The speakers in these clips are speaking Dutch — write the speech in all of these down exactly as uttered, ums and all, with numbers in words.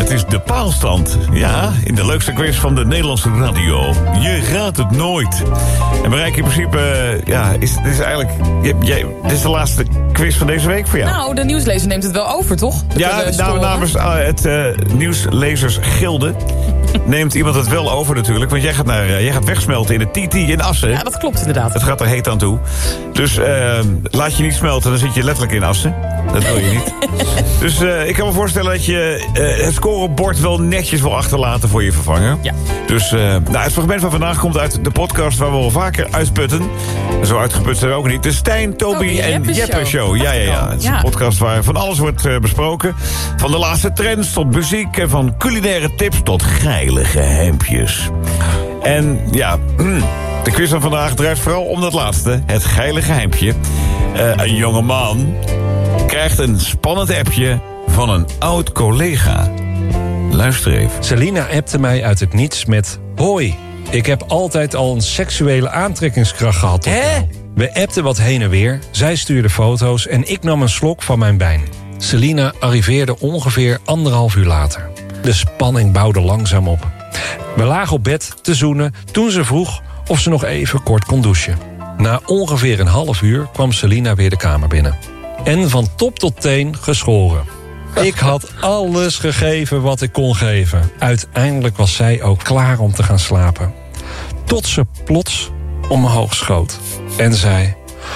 het is de paalstand. Ja, in de leukste quiz van de Nederlandse radio. Je raadt het nooit. En bereik in principe, uh, ja, is, is eigenlijk... Jij, jij, dit is de laatste quiz van deze week voor jou. Nou, de nieuwslezer neemt het wel over, toch? De, ja, de nou, namens uh, het uh, Nieuwslezersgilde neemt iemand het wel over natuurlijk. Want jij gaat, naar, uh, jij gaat wegsmelten in de T T in Assen. Ja, dat klopt inderdaad. Het gaat er heet aan toe. Dus uh, laat je niet smelten, dan zit je letterlijk in Assen. Dat wil je niet. Dus uh, ik kan me voorstellen dat je uh, het scorebord wel netjes wil achterlaten voor je vervanger. Ja. Dus uh, nou, het fragment van vandaag komt uit de podcast waar we wel vaker uitputten. Zo uitgeput zijn we ook niet. De Stijn, Toby, Toby en Jeppe Jeppe Show. Show. Ja, ja, ja. Het is Ja. een podcast waar van alles wordt uh, besproken. Van de laatste trends tot muziek en van culinaire tips tot geile geheimpjes. En ja, de quiz van vandaag draait vooral om dat laatste. Het geile geheimpje. Uh, een jonge man krijgt een spannend appje van een oud collega. Luister even. Selina appte mij uit het niets met... Hoi, ik heb altijd al een seksuele aantrekkingskracht gehad tot Hè? jou. We appten wat heen en weer, zij stuurde foto's... en ik nam een slok van mijn wijn. Selina arriveerde ongeveer anderhalf uur later. De spanning bouwde langzaam op. We lagen op bed te zoenen toen ze vroeg of ze nog even kort kon douchen. Na ongeveer een half uur kwam Selina weer de kamer binnen. En van top tot teen geschoren. Ik had alles gegeven wat ik kon geven. Uiteindelijk was zij ook klaar om te gaan slapen. Tot ze plots omhoog schoot. En zei...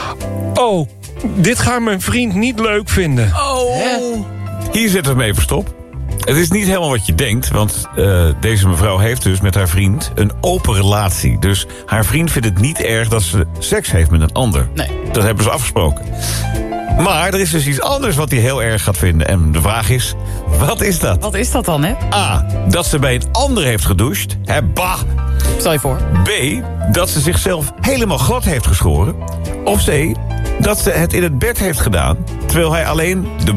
Oh, dit gaat mijn vriend niet leuk vinden. Oh. Hier zit het mee verstopt. Het is niet helemaal wat je denkt, want uh, deze mevrouw heeft dus met haar vriend een open relatie. Dus haar vriend vindt het niet erg dat ze seks heeft met een ander. Nee. Dat hebben ze afgesproken. Maar er is dus iets anders wat hij heel erg gaat vinden. En de vraag is, wat is dat? Wat is dat dan, hè? A, dat ze bij een ander heeft gedoucht. Hè, bah. Stel je voor. B, dat ze zichzelf helemaal glad heeft geschoren. Of C, dat ze het in het bed heeft gedaan, terwijl hij alleen de